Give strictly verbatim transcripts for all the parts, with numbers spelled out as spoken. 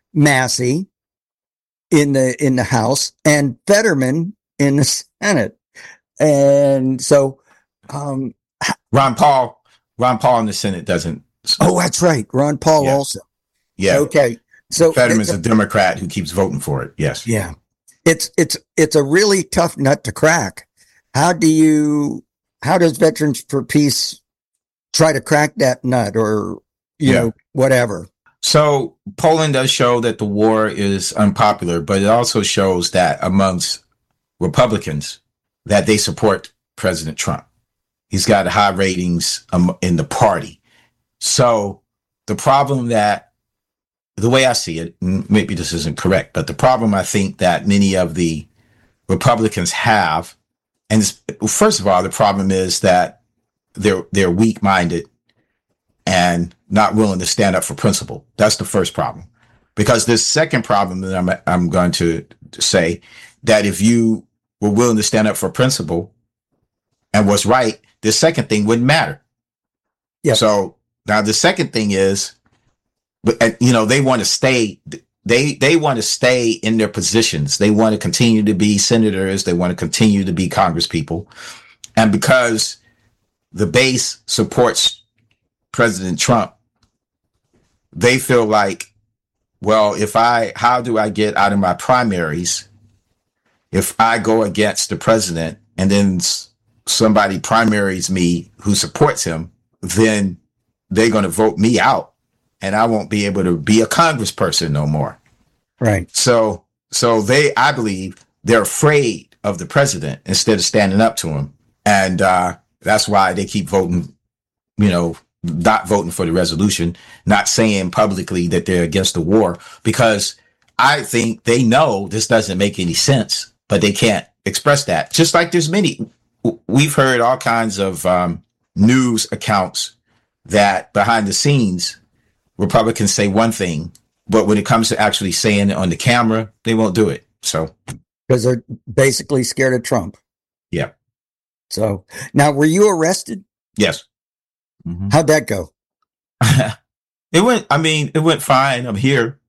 Massey in the in the House and Fetterman in the Senate. And so um Ron Paul, Ron Paul in the Senate doesn't. Oh, that's right. Ron Paul yeah. also. Yeah. Okay. So Fetterman's a Democrat who keeps voting for it. Yes. Yeah. It's it's it's a really tough nut to crack. How do you how does Veterans for Peace try to crack that nut, or you yeah. know, whatever? So polling does show that the war is unpopular, but it also shows that amongst Republicans that they support President Trump. He's got high ratings um, in the party. So the problem that, the way I see it, maybe this isn't correct, but the problem I think that many of the Republicans have, and first of all, the problem is that they're they're weak-minded and not willing to stand up for principle. That's the first problem. Because this second problem that I'm I'm going to, to say, that if you were willing to stand up for principle and what's right, the second thing wouldn't matter. Yeah. So now the second thing is, but you know, they want to stay. They they want to stay in their positions. They want to continue to be senators. They want to continue to be congresspeople, and because the base supports President Trump, they feel like, well, if I, how do I get out of my primaries if I go against the president and then somebody primaries me who supports him, then they're going to vote me out and I won't be able to be a congressperson no more. Right. So, so they, I believe they're afraid of the president instead of standing up to him. And, uh, that's why they keep voting, you know, not voting for the resolution, not saying publicly that they're against the war, because I think they know this doesn't make any sense, but they can't express that. Just like there's many, we've heard all kinds of um, news accounts that behind the scenes, Republicans say one thing, but when it comes to actually saying it on the camera, they won't do it. So, because they're basically scared of Trump. Yeah. So now, were you arrested? Yes. Mm-hmm. How'd that go? It went, I mean, it went fine. I'm here.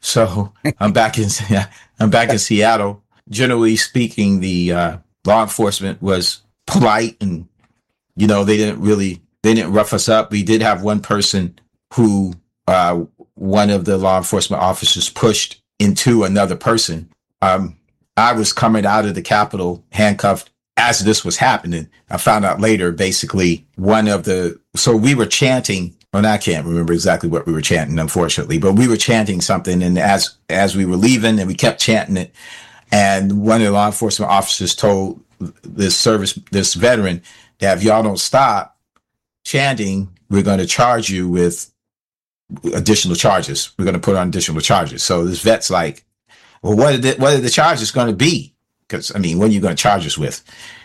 So I'm back in, I'm back in Seattle. Generally speaking, the uh, law enforcement was polite and, you know, they didn't really, they didn't rough us up. We did have one person who, uh, one of the law enforcement officers pushed into another person. Um, I was coming out of the Capitol handcuffed as this was happening. I found out later, basically, one of the, so we were chanting, and I can't remember exactly what we were chanting, unfortunately, but we were chanting something. And as, as we were leaving and we kept chanting it, and one of the law enforcement officers told this service, this veteran, that if y'all don't stop chanting, we're going to charge you with additional charges. We're going to put on additional charges. So this vet's like, well, what are the, what are the charges going to be? Because, I mean, what are you going to charge us with?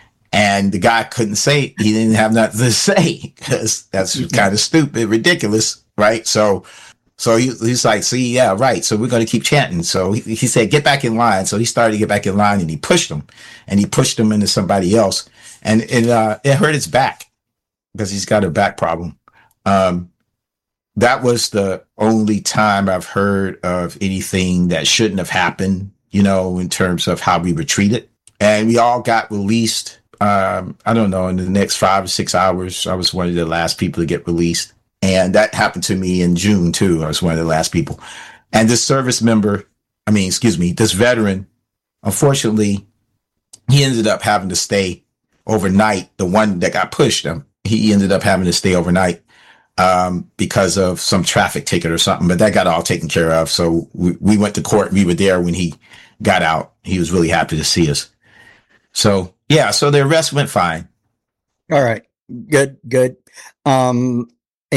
And the guy couldn't say, he didn't have nothing to say, because that's kind of stupid, ridiculous, right? So, so he, he's like, see, yeah, right. So we're going to keep chanting. So he, he said, get back in line. So he started to get back in line and he pushed him and he pushed him into somebody else. And it, uh, it hurt his back because he's got a back problem. Um, that was the only time I've heard of anything that shouldn't have happened, you know, in terms of how we were treated. And we all got released. Um, I don't know, in the next five or six hours, I was one of the last people to get released. And that happened to me in June, too. I was one of the last people. And this service member, I mean, excuse me, this veteran, unfortunately, he ended up having to stay overnight. The one that got pushed him, he ended up having to stay overnight um, because of some traffic ticket or something. But that got all taken care of. So we, we went to court. We were there when he got out. He was really happy to see us. So, yeah, so the arrest went fine. All right. Good, good. Um,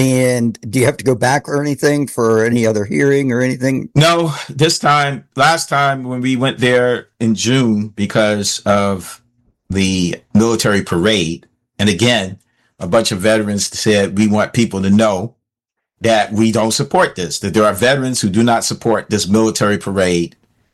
and do you have to go back or anything for any other hearing or anything? No, this time, last time when we went there in June because of the military parade. And again, a bunch of veterans said, we want people to know that we don't support this, that there are veterans who do not support this military parade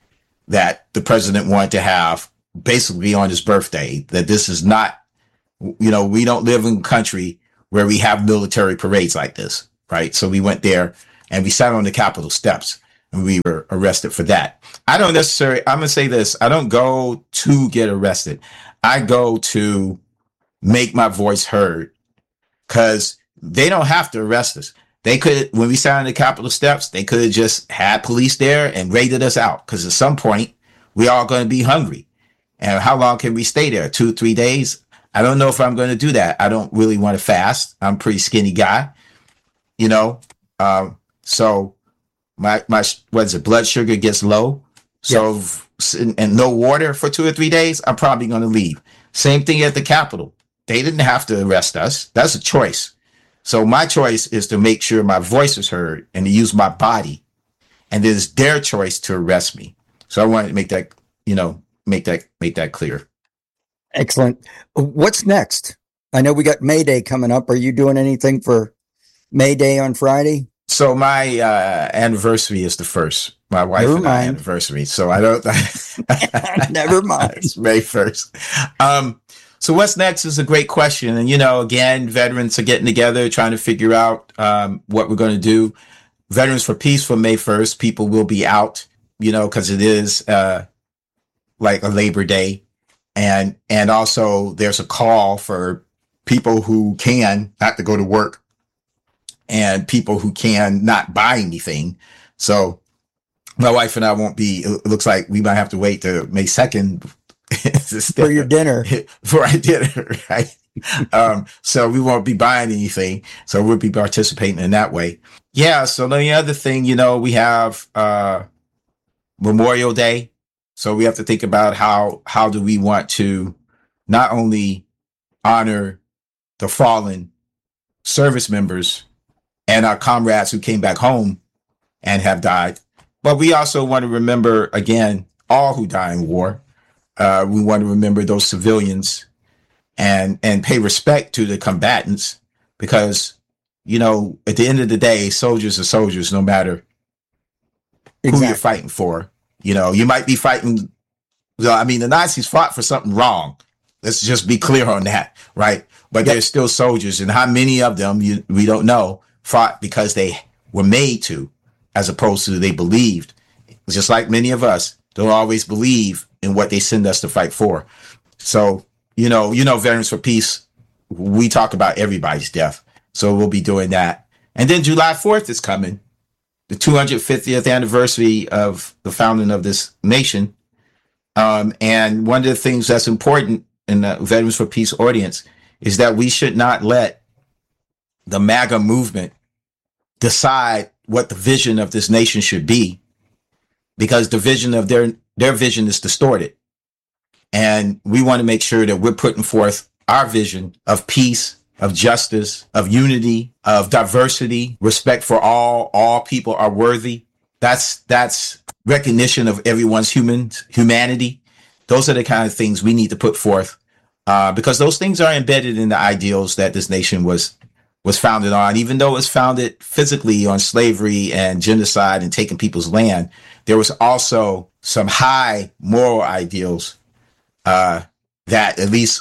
that the president wanted to have basically on his birthday, that this is not, you know, we don't live in a country where we have military parades like this, right? So we went there and we sat on the Capitol steps. and we were arrested for that. I don't necessarily, I'm going to say this. I don't go to get arrested. I go to make my voice heard, because they don't have to arrest us. They could, when we sat on the Capitol steps, they could have just had police there and raided us out, because at some point we all going to be hungry. And how long can we stay there? Two, three days? I don't know if I'm going to do that. I don't really want to fast. I'm a pretty skinny guy, you know. Um, so my my what is it? Blood sugar gets low. So yes. and, and no water for two or three days. I'm probably going to leave. Same thing at the Capitol. They didn't have to arrest us. That's a choice. So my choice is to make sure my voice is heard and to use my body, and it is their choice to arrest me. So I wanted to make that, you know, make that make that clear. Excellent. What's next? I know we got May Day coming up. Are you doing anything for May Day on Friday? So my uh, anniversary is the first. My wife Never and mind. I anniversary. So I don't. Never mind. It's May first. Um, so what's next is a great question. And, you know, again, veterans are getting together, trying to figure out um, what we're going to do. Veterans for Peace for May first. People will be out, you know, because it is uh, like a Labor Day. And and also there's a call for people who can not to go to work and people who can not buy anything. So my wife and I won't be, it looks like we might have to wait to May second for your dinner. For our dinner, right? um, so we won't be buying anything. So we'll be participating in that way. Yeah. So the other thing, you know, we have uh, Memorial Day. So we have to think about how, how do we want to not only honor the fallen service members and our comrades who came back home and have died, but we also want to remember, again, all who die in war. Uh, we want to remember those civilians and, and pay respect to the combatants, because, you know, at the end of the day, soldiers are soldiers, no matter exactly who you're fighting for. You know, you might be fighting. Well, I mean, the Nazis fought for something wrong. Let's just be clear on that, right? But yep. They're still soldiers, and how many of them, you, we don't know, fought because they were made to, as opposed to they believed. Just like many of us don't always believe in what they send us to fight for. So, you know, you know, Veterans for Peace, we talk about everybody's death. So we'll be doing that. And then July fourth is coming, the two hundred fiftieth anniversary of the founding of this nation. Um, and one of the things that's important in the Veterans for Peace audience is that we should not let the MAGA movement decide what the vision of this nation should be, because the vision of their, their vision is distorted. And we want to make sure that we're putting forth our vision of peace, of justice, of unity, of diversity, respect for all. All people are worthy. That's that's recognition of everyone's human humanity. Those are the kind of things we need to put forth, uh, because those things are embedded in the ideals that this nation was was founded on. Even though it was founded physically on slavery and genocide and taking people's land, there was also some high moral ideals uh, that at least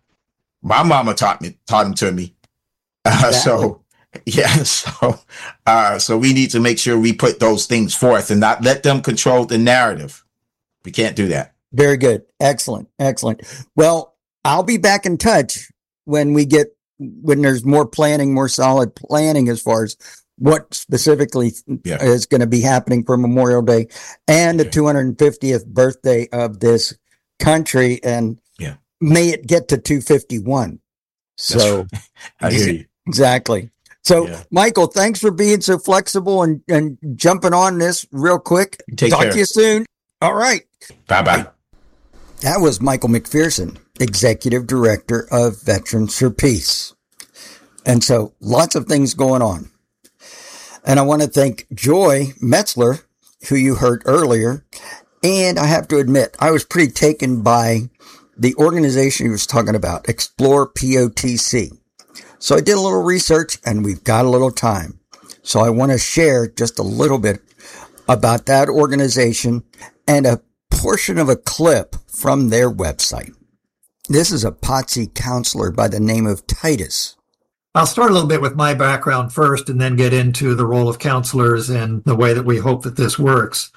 my mama taught me, taught them to me. Uh, so, yeah, so, uh, so we need to make sure we put those things forth and not let them control the narrative. We can't do that. Very good. Excellent. Excellent. Well, I'll be back in touch when we get, when there's more planning, more solid planning as far as what specifically yeah. is going to be happening for Memorial Day and the okay. two hundred fiftieth birthday of this country. And yeah. may it get to two fifty-one. So I hear you. Exactly. So yeah. Michael, thanks for being so flexible and, and jumping on this real quick. Take Talk care. to you soon. All right. Bye-bye. That was Michael McPherson, Executive Director of Veterans for Peace. And so lots of things going on. And I want to thank Joy Metzler, who you heard earlier. And I have to admit, I was pretty taken by the organization he was talking about, Explore P O T C. So I did a little research and we've got a little time. So I want to share just a little bit about that organization and a portion of a clip from their website. This is a P O T C counselor by the name of Titus. I'll start a little bit with my background first and then get into the role of counselors and the way that we hope that this works.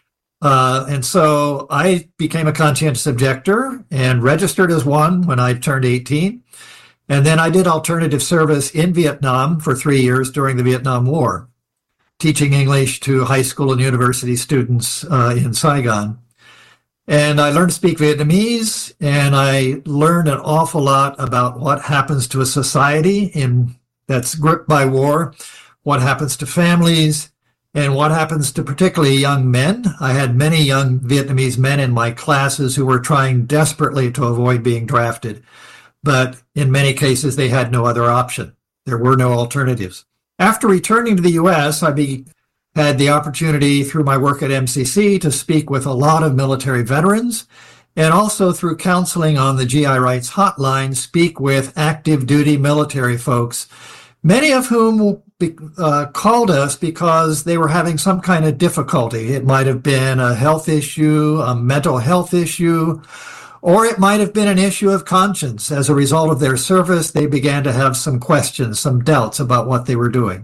Uh, and so I became a conscientious objector and registered as one when I turned eighteen. And then I did alternative service in Vietnam for three years during the Vietnam War, teaching English to high school and university students uh, in Saigon. And I learned to speak Vietnamese, and I learned an awful lot about what happens to a society in that's gripped by war, what happens to families, and what happens to particularly young men. I had many young Vietnamese men in my classes who were trying desperately to avoid being drafted. But in many cases, they had no other option. There were no alternatives. After returning to the U S, I be, had the opportunity through my work at M C C to speak with a lot of military veterans, and also through counseling on the G I Rights Hotline, speak with active duty military folks, many of whom uh, called us because they were having some kind of difficulty. It might have been a health issue, a mental health issue, or it might have been an issue of conscience. As a result of their service, they began to have some questions, some doubts about what they were doing.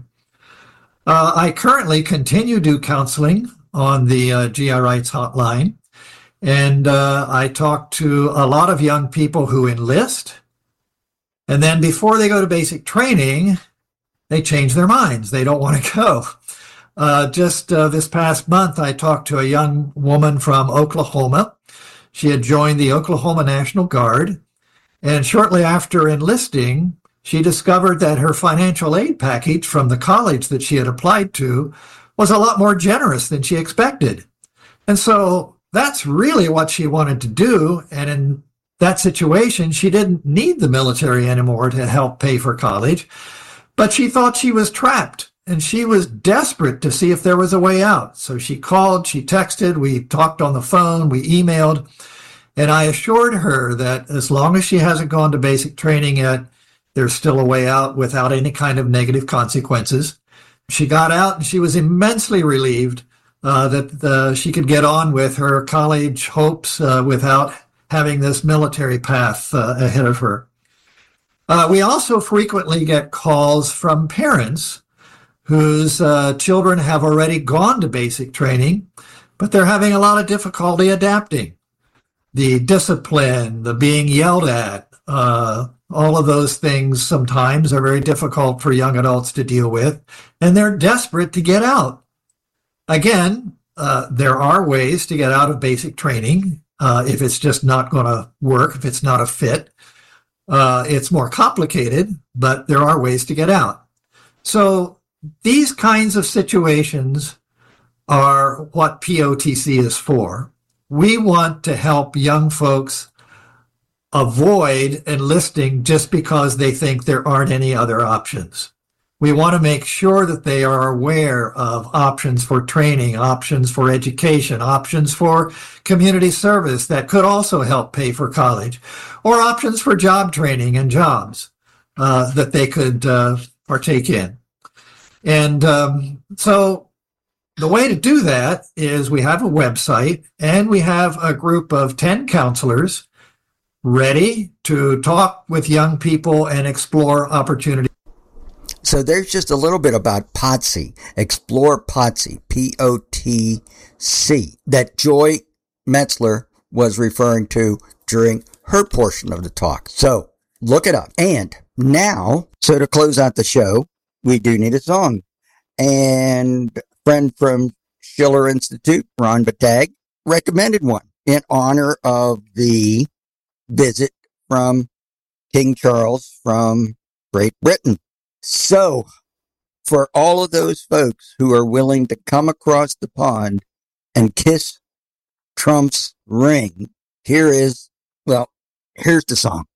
Uh, I currently continue to do counseling on the uh, G I Rights Hotline, and uh, I talk to a lot of young people who enlist, and then before they go to basic training, they change their minds. They don't want to go. Uh, just uh, this past month, I talked to a young woman from Oklahoma. She had joined the Oklahoma National Guard, and shortly after enlisting, she discovered that her financial aid package from the college that she had applied to was a lot more generous than she expected. And so that's really what she wanted to do. And in that situation, she didn't need the military anymore to help pay for college, but she thought she was trapped, and she was desperate to see if there was a way out. So she called, she texted, we talked on the phone, we emailed, and I assured her that as long as she hasn't gone to basic training yet, there's still a way out without any kind of negative consequences. She got out, and she was immensely relieved uh, that uh, she could get on with her college hopes uh, without having this military path uh, ahead of her. Uh, we also frequently get calls from parents whose uh, children have already gone to basic training, but they're having a lot of difficulty adapting. The discipline, the being yelled at, uh, all of those things sometimes are very difficult for young adults to deal with, and they're desperate to get out. Again, uh, there are ways to get out of basic training uh, if it's just not going to work, if it's not a fit. Uh, it's more complicated, but there are ways to get out. So these kinds of situations are what P O T C is for. We want to help young folks avoid enlisting just because they think there aren't any other options. We want to make sure that they are aware of options for training, options for education, options for community service that could also help pay for college, or options for job training and jobs uh, that they could uh, partake in. And um, so the way to do that is we have a website, and we have a group of ten counselors ready to talk with young people and explore opportunities. So there's just a little bit about P O T C, Explore P O T C, P O T C, that Joy Metzler was referring to during her portion of the talk. So look it up. And now, so to close out the show, we do need a song. And a friend from Schiller Institute, Ron Batag, recommended one in honor of the visit from King Charles from Great Britain. So, for all of those folks who are willing to come across the pond and kiss Trump's ring, here is, well, here's the song.